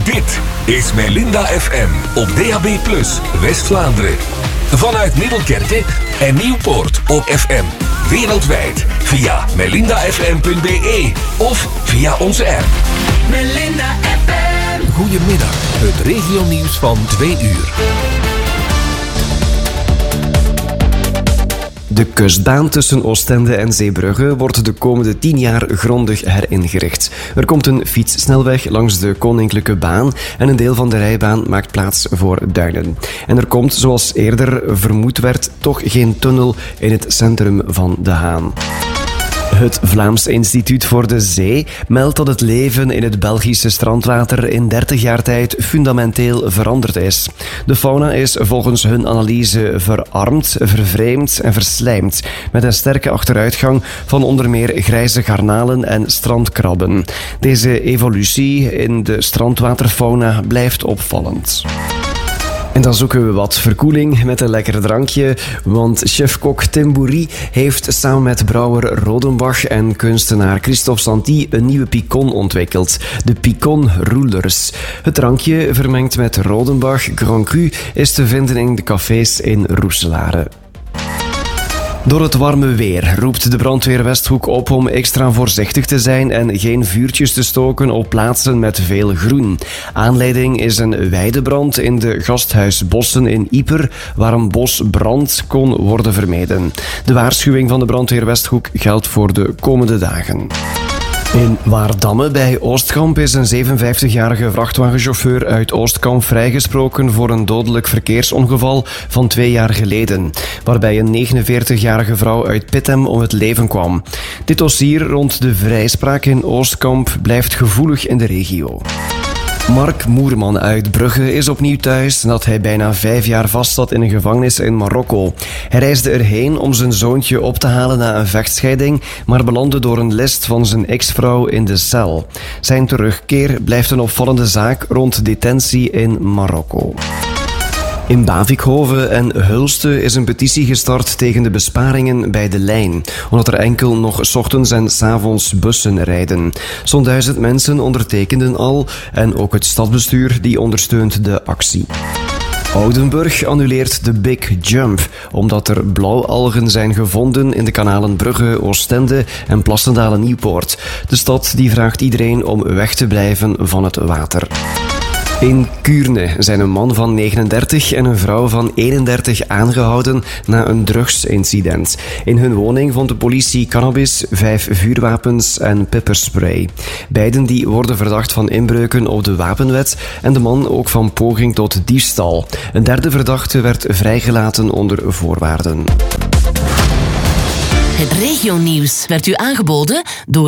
Dit is Melinda FM op DAB+, West-Vlaanderen. Vanuit Middelkerke en Nieuwpoort op FM. Wereldwijd via melindafm.be of via onze app. Melinda FM. Goedemiddag, het regionieuws van 2 uur. De kustbaan tussen Oostende en Zeebrugge wordt de komende 10 jaar grondig heringericht. Er komt een fietssnelweg langs de Koninklijke Baan en een deel van de rijbaan maakt plaats voor duinen. En er komt, zoals eerder vermoed werd, toch geen tunnel in het centrum van De Haan. Het Vlaams Instituut voor de Zee meldt dat het leven in het Belgische strandwater in 30 jaar tijd fundamenteel veranderd is. De fauna is volgens hun analyse verarmd, vervreemd en verslijmd, met een sterke achteruitgang van onder meer grijze garnalen en strandkrabben. Deze evolutie in de strandwaterfauna blijft opvallend. En dan zoeken we wat verkoeling met een lekker drankje, want chef-kok Tim Boerie heeft samen met brouwer Rodenbach en kunstenaar Christophe Santi een nieuwe picon ontwikkeld, de Picon Roelers. Het drankje, vermengd met Rodenbach Grand Cru, is te vinden in de cafés in Roeselare. Door het warme weer roept de brandweer Westhoek op om extra voorzichtig te zijn en geen vuurtjes te stoken op plaatsen met veel groen. Aanleiding is een weidebrand in de gasthuisbossen in Ieper, waar een bosbrand kon worden vermeden. De waarschuwing van de brandweer Westhoek geldt voor de komende dagen. In Waardamme bij Oostkamp is een 57-jarige vrachtwagenchauffeur uit Oostkamp vrijgesproken voor een dodelijk verkeersongeval van 2 jaar geleden, waarbij een 49-jarige vrouw uit Pittem om het leven kwam. Dit dossier rond de vrijspraak in Oostkamp blijft gevoelig in de regio. Mark Moerman uit Brugge is opnieuw thuis nadat hij bijna 5 jaar vastzat in een gevangenis in Marokko. Hij reisde erheen om zijn zoontje op te halen na een vechtscheiding, maar belandde door een list van zijn ex-vrouw in de cel. Zijn terugkeer blijft een opvallende zaak rond detentie in Marokko. In Bavikhoven en Hulste is een petitie gestart tegen de besparingen bij de lijn, omdat er enkel nog 's ochtends en 's avonds bussen rijden. Zo'n 1000 mensen ondertekenden al en ook het stadsbestuur die ondersteunt de actie. Oudenburg annuleert de Big Jump, omdat er blauwalgen zijn gevonden in de kanalen Brugge, Oostende en Plassendalen-Nieuwpoort. De stad die vraagt iedereen om weg te blijven van het water. In Kuurne zijn een man van 39 en een vrouw van 31 aangehouden na een drugsincident. In hun woning vond de politie cannabis, 5 vuurwapens en pepperspray. Beiden die worden verdacht van inbreuken op de wapenwet en de man ook van poging tot diefstal. Een derde verdachte werd vrijgelaten onder voorwaarden. Het regionieuws werd u aangeboden door